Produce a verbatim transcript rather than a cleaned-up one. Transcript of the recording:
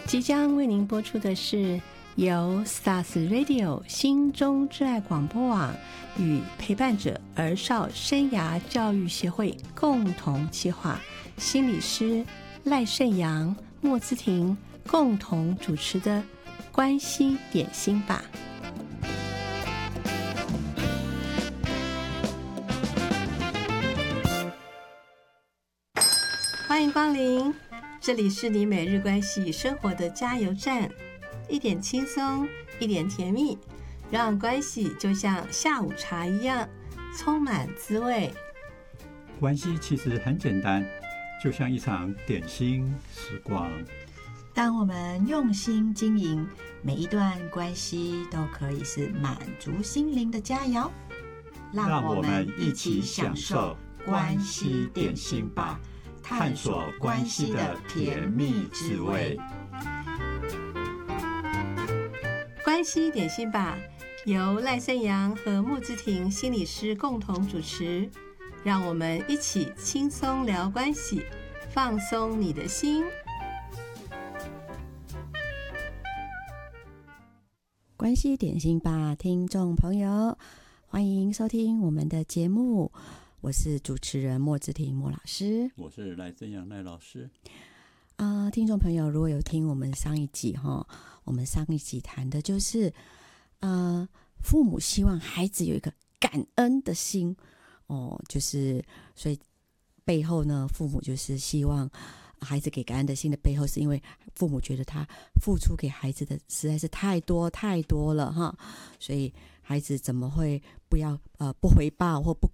即将为您播出的是由 S A S Radio 心中之爱广播网与陪伴者儿少生涯教育协会共同企划，心理师赖胜阳、莫姿婷共同主持的关系点心吧。欢迎光临，这里是你每日关系与生活的加油站，一点轻松，一点甜蜜，让关系就像下午茶一样充满滋味。 关系其实很简单，就像一场点心时光。 当我们用心经营，每一段关系都可以是满足心灵的佳肴。 让我们一起享受关系点心吧，探索关系的甜蜜滋味。 关系点心吧，由赖胜阳和莫姿婷心理师共同主持，让我们一起轻松聊关系，放松你的心。关系点心吧，听众朋友，欢迎收听我们的节目，我是主持人莫姿婷莫老师， 我是赖胜阳赖老师。 啊、呃，听众朋友，如果有听我们上一集哈，我们上一集谈的就是，呃，父母希望孩子有一个感恩的心哦，就是所以背后呢，父母就是希望孩子给感恩的心的背后，是因为父母觉得他付出给孩子的实在是太多太多了哈，所以孩子怎么会不要呃不回报或不